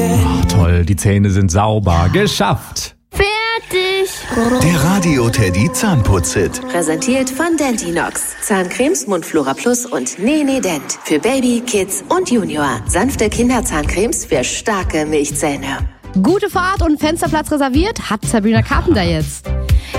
Oh, toll, die Zähne sind sauber. Geschafft! Fertig! Der Radio-Teddy Zahnputz-Hit. Präsentiert von Dentinox. Zahncremes, Mundflora Plus und Nene Dent. Für Baby, Kids und Junior. Sanfte Kinderzahncremes für starke Milchzähne. Gute Fahrt und Fensterplatz reserviert hat Sabrina Carpenter jetzt.